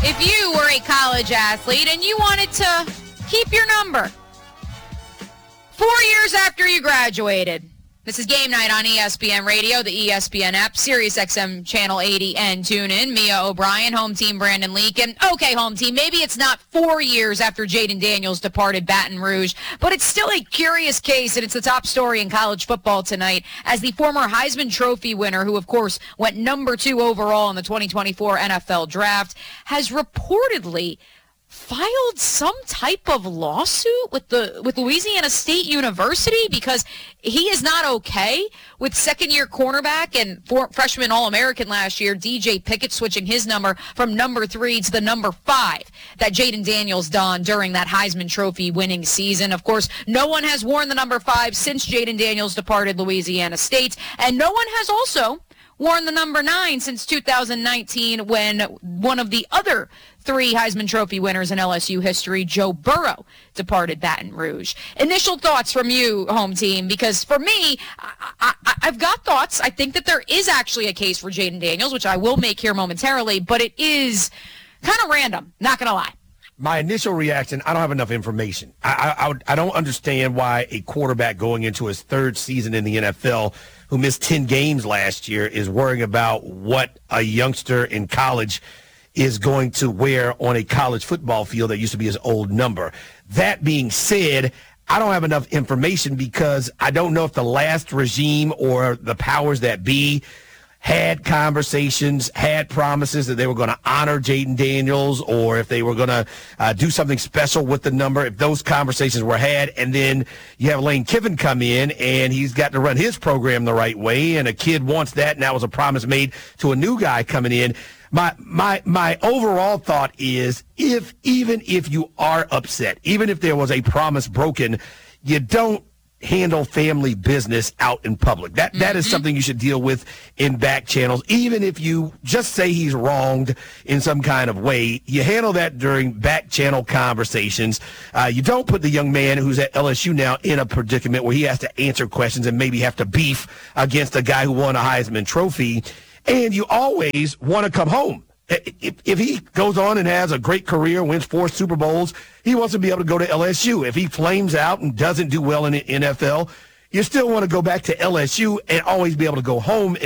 If you were a college athlete and you wanted to keep your number 4 years after you graduated, this is Game Night on ESPN Radio, the ESPN app, Sirius XM Channel 80, and TuneIn. Mia O'Brien, home team Brandon Leakin. Okay, home team, maybe it's not 4 years after Jaden Daniels departed Baton Rouge, but it's still a curious case, and it's the top story in college football tonight, as the former Heisman Trophy winner, who, of course, went number 2 overall in the 2024 NFL Draft, has reportedly filed some type of lawsuit with Louisiana State University because he is not okay with second-year cornerback and freshman All-American last year, DJ Pickett, switching his number from number 3 to the number 5 that Jaden Daniels donned during that Heisman Trophy winning season. Of course, no one has worn the number 5 since Jaden Daniels departed Louisiana State, and no one has also worn the number 9 since 2019 when one of the other 3 Heisman Trophy winners in LSU history, Joe Burrow, departed Baton Rouge. Initial thoughts from you, home team, because for me, I've got thoughts. I think that there is actually a case for Jaden Daniels, which I will make here momentarily, but it is kind of random, not going to lie. My initial reaction, I don't have enough information. I don't understand why a quarterback going into his 3rd season in the NFL who missed 10 games last year is worrying about what a youngster in college is going to wear on a college football field that used to be his old number. That being said, I don't have enough information because I don't know if the last regime or the powers that be had conversations, had promises that they were going to honor Jaden Daniels, or if they were going to do something special with the number, if those conversations were had. And then you have Lane Kiffin come in, and he's got to run his program the right way, and a kid wants that, and that was a promise made to a new guy coming in. My overall thought is, even if you are upset, even if there was a promise broken, you don't handle family business out in public. That is something you should deal with in back channels. Even if you just say he's wronged in some kind of way, you handle that during back channel conversations. You don't put the young man who's at LSU now in a predicament where he has to answer questions and maybe have to beef against a guy who won a Heisman Trophy. And you always want to come home. If he goes on and has a great career, wins 4 Super Bowls, he wants to be able to go to LSU. If he flames out and doesn't do well in the NFL, you still want to go back to LSU and always be able to go home